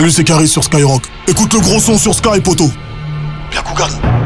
Salut, c'est Caris sur Skyrock. Écoute le gros son sur Sky, poto. Bien, Kougan.